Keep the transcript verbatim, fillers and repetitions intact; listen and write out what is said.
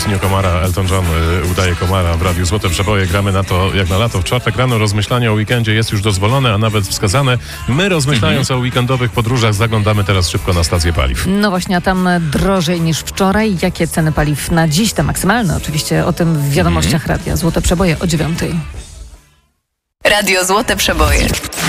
Ennio Komara, Elton John y, udaje komara w Radiu Złote Przeboje. Gramy na to jak na lato. W czwartek rano rozmyślanie o weekendzie jest już dozwolone, a nawet wskazane. My rozmyślając mhm. o weekendowych podróżach zaglądamy teraz szybko na stację paliw. No właśnie, a tam drożej niż wczoraj. Jakie ceny paliw na dziś, te maksymalne? Oczywiście o tym w wiadomościach mhm. Radia Złote Przeboje o dziewiątej. Radio Złote Przeboje.